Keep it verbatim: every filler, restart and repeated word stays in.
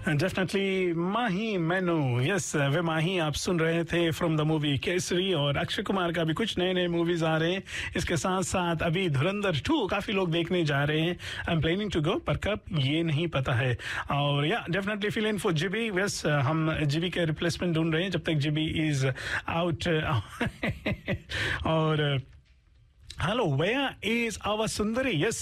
Definitely माही मैनू, yes वे माही आप सुन रहे थे फ्रॉम द मूवी केसरी। और अक्षय कुमार का भी कुछ नए नए मूवीज आ रहे हैं। इसके साथ साथ अभी धुरंधर टू काफी लोग देखने जा रहे हैं। I am planning to go, पर कब ये नहीं पता है। और या definitely feel in for GB. Yes हम जीबी के रिप्लेसमेंट ढूंढ रहे हैं जब तक जीबी इज आउट। और hello, where is our Sundari? Yes